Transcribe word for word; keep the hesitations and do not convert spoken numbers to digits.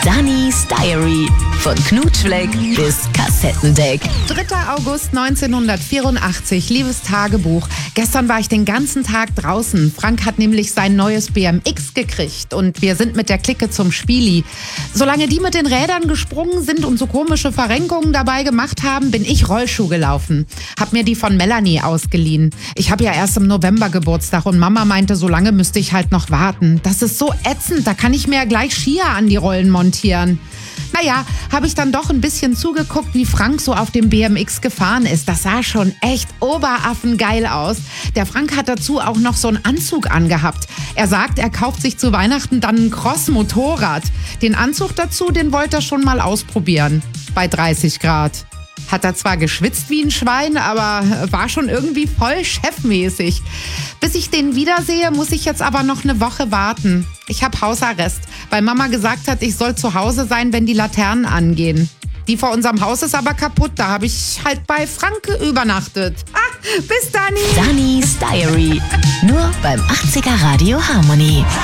Dannys Diary. Von Knutschfleck bis Kassettendeck. dritter August neunzehnhundertvierundachtzig, liebes Tagebuch. Gestern war ich den ganzen Tag draußen. Frank hat nämlich sein neues B M X gekriegt und wir sind mit der Clique zum Spieli. Solange die mit den Rädern gesprungen sind und so komische Verrenkungen dabei gemacht haben, bin ich Rollschuh gelaufen. Hab mir die von Melanie ausgeliehen. Ich habe ja erst im November Geburtstag und Mama meinte, so lange müsste ich halt noch warten. Das ist so ätzend, da kann ich mir ja gleich Skier an die Rollen montieren. Naja, habe ich dann doch ein bisschen zugeguckt, wie Frank so auf dem B M X gefahren ist. Das sah schon echt oberaffengeil aus. Der Frank hat dazu auch noch so einen Anzug angehabt. Er sagt, er kauft sich zu Weihnachten dann ein Cross-Motorrad. Den Anzug dazu, den wollte er schon mal ausprobieren. Bei dreißig Grad. Hat er zwar geschwitzt wie ein Schwein, aber war schon irgendwie voll chefmäßig. Bis ich den wiedersehe, muss ich jetzt aber noch eine Woche warten. Ich habe Hausarrest, weil Mama gesagt hat, ich soll zu Hause sein, wenn die Laternen angehen. Die vor unserem Haus ist aber kaputt, da habe ich halt bei Frank übernachtet. Ah, bis Dani! Dannys Diary. Nur beim achtziger Radio Harmony.